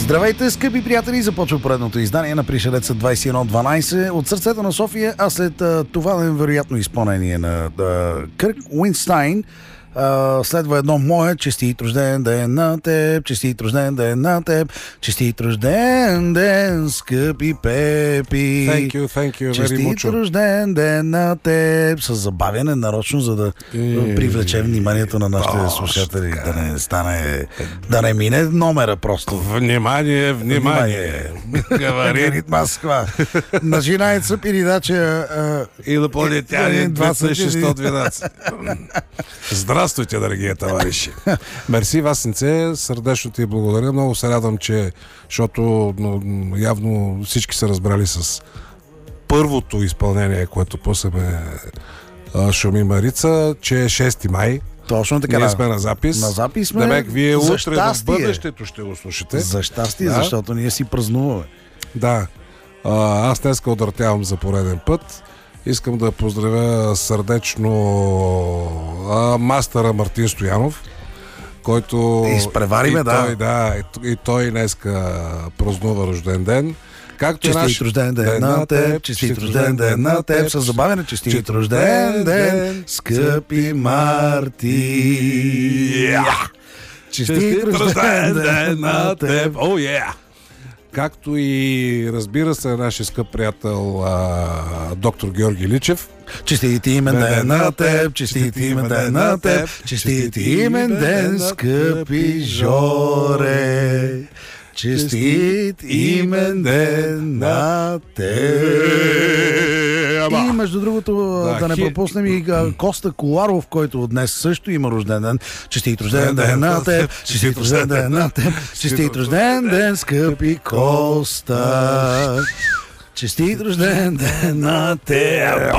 Здравейте, скъпи приятели! Започва поредното издание на Пришелеца 2112 от сърцето на София, а след това невероятно изпълнение на Кърк Уинстайн следва едно мое: честит рожден ден на теб, честит рожден ден на теб, честит рожден ден, скъпи Пепи. Thank you very честит much. рожден ден на теб. С забавяне нарочно, за да привлечем вниманието на нашите слушатели, да не стане, да не мине номера просто. Внимание! Говорит Москва. Начинается передача Инопланетянин 2612. Здравствуйте, дорогие товарищи! Мерси, Васенце, сърдечно ти благодаря. Много се радвам, защото явно всички са разбрали с първото изпълнение, което пусаме Шуми Марица, че е 6 май. Точно така. Ние сме на запис. На запис сме. Демек, вие за утре в бъдещето ще го слушате. За щастие, да. защото ние си празнуваме. Да. Аз днеска удъртявам за пореден път. Искам да поздравя сърдечно мастера Мартин Стоянов, който... Изпревариме, И той днеска празнува рожден ден. Честит рожден ден на теб, честит рожден ден на теб, с забавяне: честит рожден ден, скъпи Марти. Честит рожден ден на теб. О, както и, разбира се, нашия скъп приятел доктор Георги Личев. Честит имен ден на теб, честит имен ден на теб, честит имен ден, скъпи Жоре. Честит имен ден на теб. И между другото, да не пропуснем и Коста Коларов, който днес също има рожден ден. Честит рожден ден на теб, честит рожден ден на теб, честит рожден ден, скъпи Коста. Честит рожден ден на теб.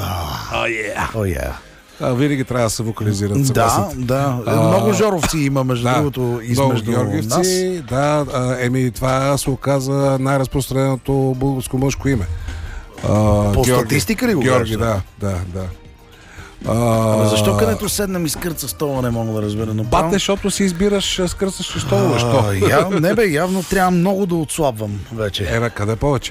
Винаги трябва да се вокализират. Да. Много жоровци има, между другото, измежду нас. Да, това се оказа най-разпространеното българско мъжко име. По статистика ли го Георги, да. Защо където седнем и скърца стола, не мога да разбера. Бате, защото си избираш скърцащи столове. Явно трябва много да отслабвам вече. Къде повече?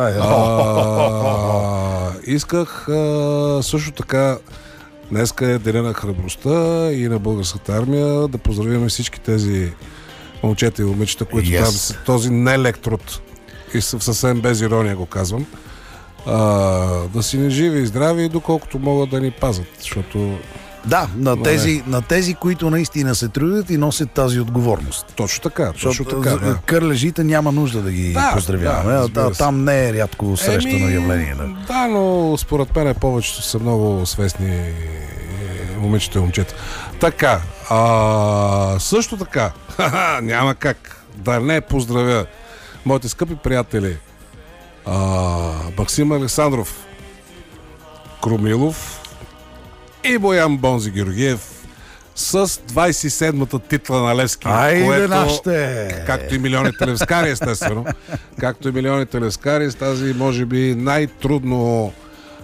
Исках също така, днеска е деня на храбростта и на българската армия, да поздравим всички тези момчета и момичета, които там са този нелек труд. И съвсем без ирония го казвам. Да си не живи и здрави, доколкото могат да ни пазят, защото... Да, на тези, които наистина се трудят и носят тази отговорност. Точно така. Кърлежите няма нужда да ги поздравяваме. Там не е рядко срещано явление. Да, но според мен повечето са много свестни момичета и момчета. Така, също така, няма как да не поздравя моите скъпи приятели Максим Александров Кромилов и Боян Бонзи Георгиев с 27-та титла на Левски. Както и милионите левскари, естествено. Както и милионите левскари с тази, може би, най-трудно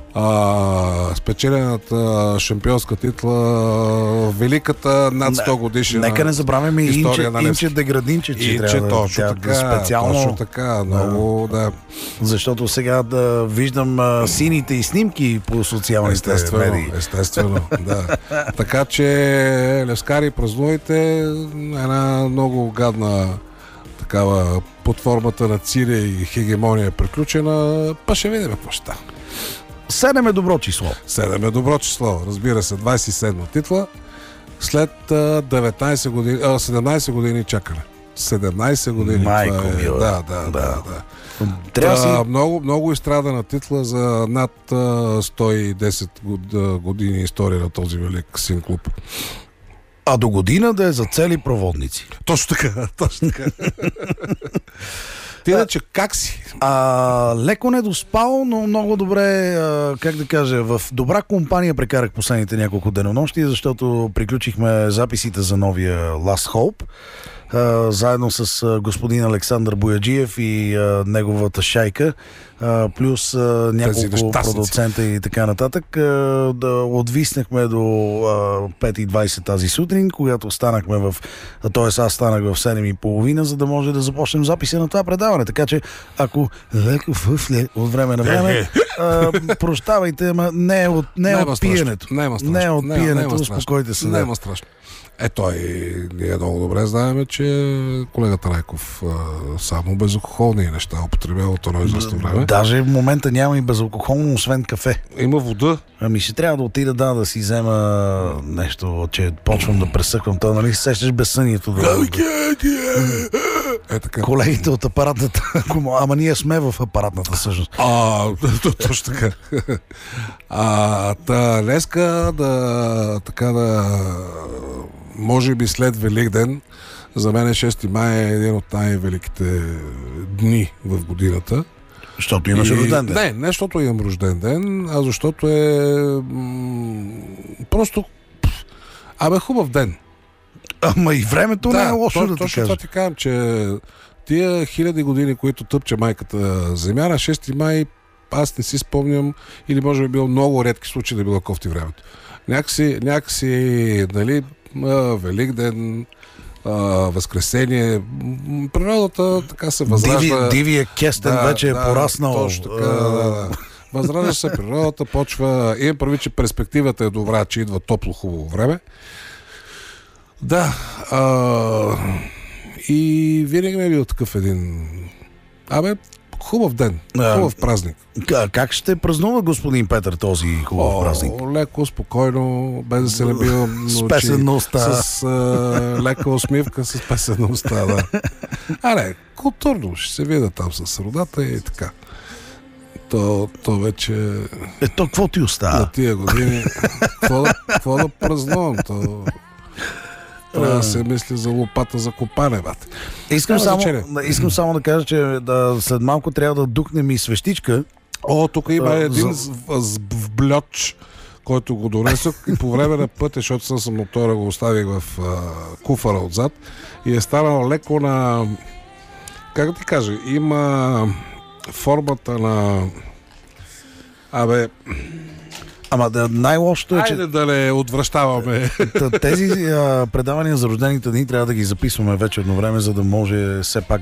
спечелената шампионска титла, великата над 100 годишна. Нека не забравяме и Инче Деградинче, точно така, много, да. Защото сега да виждам сините и снимки по социалните медии. Естествено, да. Така че, левскари, празнувайте, една много гадна такава под формата на Цирия и хегемония приключена, па ще видим какво ще стане. 7 е добро число. 7 е добро число, разбира се, 27 титла след 17 години чакане. 17 години. Майко мила. Да. Много изстрадана титла за над 110 години история на този велик син клуб. А до година да е за цели проводници. Точно така. Иначе как си? Леко недоспал, но много добре, как да кажа, в добра компания прекарах последните няколко денонощи, защото приключихме записите за новия Last Hope. заедно с господин Александър Бояджиев и неговата шайка, плюс няколко продуцента и така нататък. Да отвиснахме до 5:20 тази сутрин, когато станахме т.е. аз станах в 7:30, за да може да започнем записа на това предаване. Така че, ако леко от време на време, прощавайте, ама не е от пиенето. Не е от пиенето, успокойте се. Няма страшно. Ние много добре знаем, че колегата Райков само безалкохолни неща употребява от едно известно време. Даже в момента няма и безалкохолно, освен кафе. Има вода. Ами ще трябва да отида да си взема нещо, че почвам да пресъхвам. Това, нали, сещаш безсънието. Така. Колегите от апаратната. Ама ние сме в апаратната всъщност. Точно така. Днеска може би след Великден, за мен 6 май е един от най-великите дни в годината. Защото имаш рожден ден? Не, защото имам рожден ден, а защото е просто хубав ден. Ама и времето не е лошо да ти кажа. Точно това ти казвам, че тия хиляди години, които тъпче майката земя, на 6 май аз не си спомням, или може би било много редки случаи да било кофти времето. Някакси, нали, Великден, Възкресение, природата така се възражда. Дивия кестен вече е пораснал. Точно така, възражда се природата, почва. Имам прави, че перспективата е добра, че идва топло, хубаво време. И винаги ми е бил такъв един хубав ден, хубав празник. Как ще празнува господин Петър този хубав празник? Леко, спокойно, без да се набивам с песен уста. С лека усмивка, с песен уста, да. Културно ще се видя там с родата и така. То вече... какво ти остава? На тия години. Какво да празнувам? Трябва да се мисли за лопата за копане, бат. Искам само да кажа, че след малко трябва да духнем и свещичка. Тук има един вблёч, който го донесох и по време на пътя, защото съм мотора, го оставих в куфара отзад и е станал леко на... Как да ти кажа? Има формата на... Ама най-лошото е, че... Айде да не отвръщаваме. Тези предавания за рождените дни трябва да ги записваме вече едно време, за да може все пак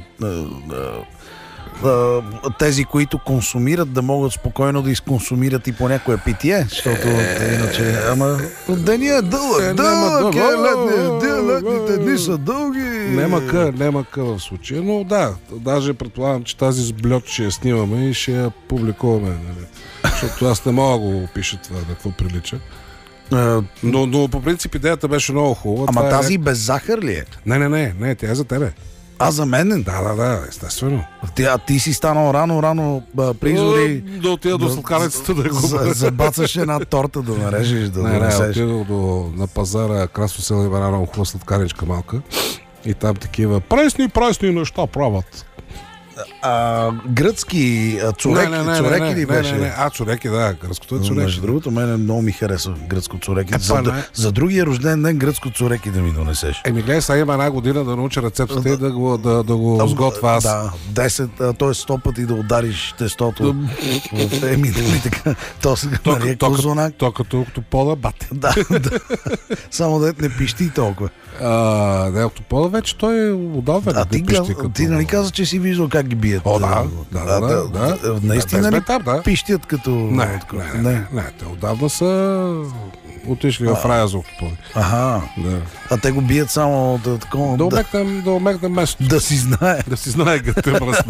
тези, които консумират, да могат спокойно да изконсумират и по някое питие, защото иначе... Ама деня е дълъг, летните дни са дълги. Нема къ в случая, но даже предполагам, че тази сблёт ще я снимаме и ще я публикуваме, нали? Защото аз не мога да го опиша това, на какво прилича. Но по принцип идеята беше много хубава. Ама тази без захар ли е? Не, тя е за тебе. За мен? Да, естествено. Ти си станал рано призори. Да отида до сладкарницата да го забацаш една торта да нарежеш, да донесеш. Отидох на пазара Красно село и една хубава сладкарничка малка. И там такива пресни неща правят. Гръцки цуреки ли беше? Цуреки, да, гръцкото е цуреки. Между другото, мене много ми харесва гръцко цуреки. За другия рожден ден гръцко цуреки да ми донесеш. Гледай, сега има една година да науча рецептата и да го сготвя аз. Да, 10, т.е. 100 пъти да удариш тестото. Така. То е козунак. То като пода бате. Да. Само да не пищи толкова. Октопола вече той отдава. Ти нали каза, че си виждал как ги бият? Да. Наистина ли пищят като... Не, те отдавна са отишли в рая за октополи. А те го бият само такова... Да омекнем место. Да си знае. Да си знае като е мръсна.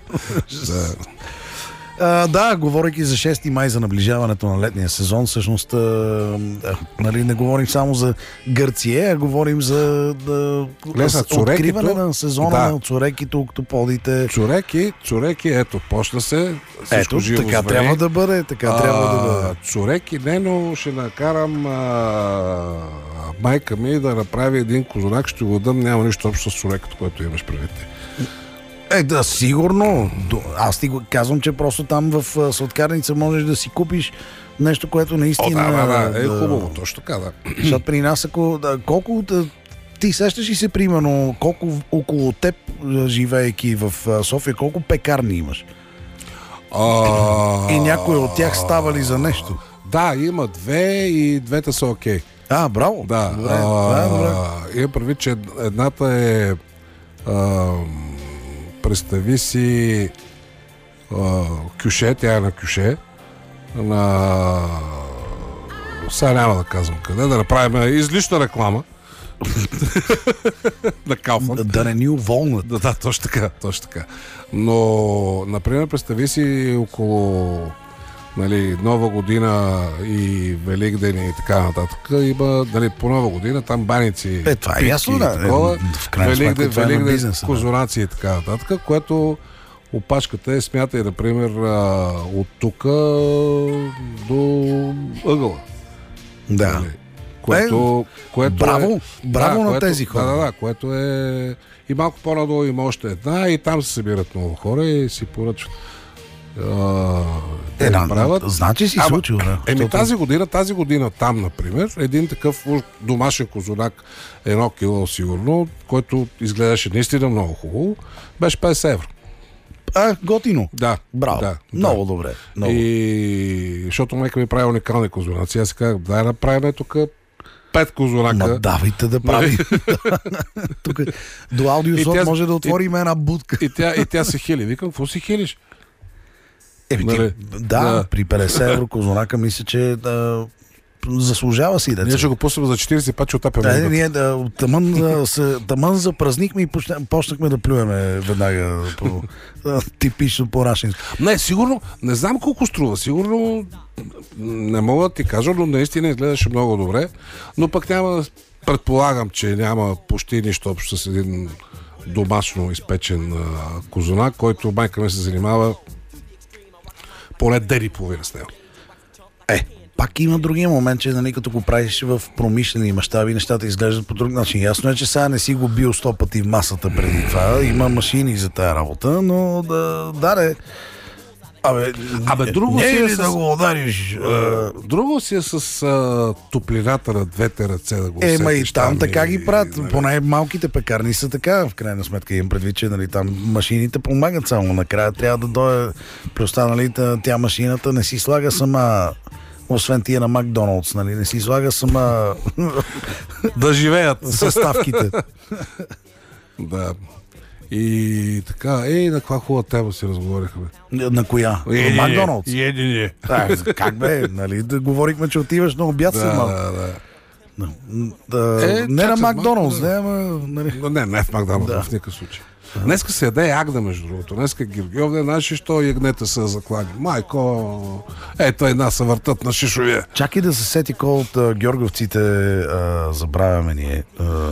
Говорейки за 6 май, за наближаването на летния сезон, всъщност не говорим само за Гърция, а говорим за откриване на сезона на цуреките, октоподите. Цуреки, ето, почна се. Ето, така трябва да бъде. Цуреки, но ще накарам майка ми да направи един козунак, ще го дам, няма нищо общо с цурекът, което имаш предвид. Сигурно. Аз ти го казвам, че просто там в сладкарница можеш да си купиш нещо, което наистина... Е хубаво, точно така, да. Защото при нас, колко Ти сещаш ли се, примерно, колко около теб, живеейки в София, колко пекарни имаш? И някой от тях става ли за нещо? Да, има две и двете са окей. Браво! Да. Добре. Има предвид, че едната е представи си кюше, тя е на кюше. Сега няма да казвам къде, да направим излишна реклама. На Kaufland. Да не ни уволнат. Да, точно така. Но, например, представи си около Нова година и Великден и така нататък. Има по Нова година там баници. Това е ясно, да. В крайна сметка това е на бизнеса. Козунаци и така нататък, което опашката е, смятай, например, от тук до ъгъла. Да. Което браво на тези хора. Да, което е... И малко по-надолу има още една и там се събират много хора и си поръчват. Значи си случило, да. Тази година там, например, един такъв домашен козунак, 1 кило сигурно, който изгледаше наистина много хубаво, беше 50 евро. Готино. Да. Браво. Да, много добре. И защото майка ми прави уникални козунаци, аз си казах, дай направим тук 5 козунака. Давайте да правим. Тук до аудиослот може да отворим една будка. И тя се хили. Викам, какво си хилиш? При 50 евро козунака мисля, че заслужава си да. Ние ще го пуснем за 40 път, че оттапяме. Ние тъмън запразнихме и почнахме да плюеме веднага типично по-рашинско. Не, сигурно, не знам колко струва, сигурно не мога да ти кажа, но наистина изгледаше много добре, но пък предполагам, че няма почти нищо общо с един домашно изпечен козунак, който майка ми се занимава поне ден и половина с него. Пак има другия момент, че като го правиш в промишлени мащаби, нещата изглеждат по друг начин. Ясно е, че сега не си го бил 100 пъти в масата преди това. Има машини за тая работа, но друго не си е да го удариш. Друго си е с топлината на двете ръце да го усетиш. И там така ги правят. Поне малките пекарни са така. В крайна сметка имам предвид, че там машините помагат само. Накрая трябва да дойде. Плюс тя машината не си слага сама. Освен тия на Макдоналдс, не си слага сама да живеят съставките. Да. И така, на каква хубава тема си разговорихме? На коя? Макдоналдс? Как бе? Да говорихме, че отиваш на обяд след малко. Не на Макдоналдс, не в Макдоналдс, в никакъв случай. Днеска се яде ягда, между другото. Днеска Георгиов ден, знаеш, що ягнета са заклани. Майко, ето една са въртат на шишовия. Чакай да се сети кой от георгиовците забравяме ние.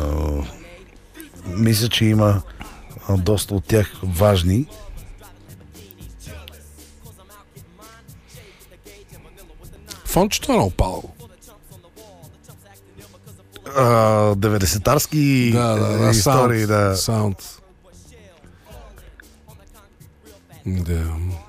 Мисля, че има доста от тях важни. Фончето е на опало. 90-тарски истории. Саунд. Да.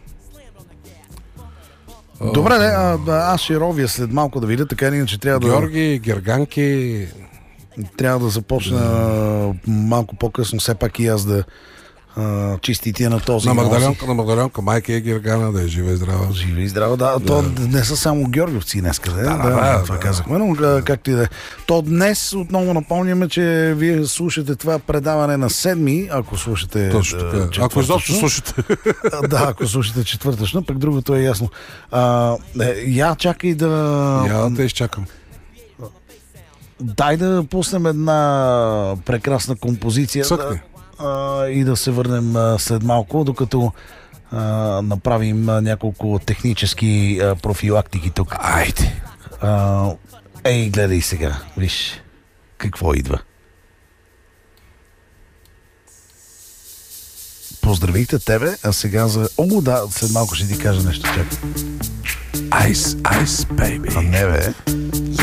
Добре, аз ще ровя след малко да видя, така иначе трябва Георги, герганки. Трябва да започна малко по-късно, все пак и аз да чисти тия на този. На Магдаленка, майка е гергана, да е жива и здрава. Жива и здрава, да. То не са само георгиевци днеска, това казахме, но както и да е. То днес отново напомняме, че вие слушате това предаване на 7, ако слушате четвъртъчно. Ако изобщо слушате. Ако слушате четвъртъчно, пък другото е ясно. Чакай да... Я да изчакам. Дай да пуснем една прекрасна композиция и да се върнем след малко, докато направим няколко технически профилактики тук. Айде! Гледай сега, виж какво идва. Поздравихте тебе, а сега след малко ще ти кажа нещо. Чакай. Ice, baby. Не бе.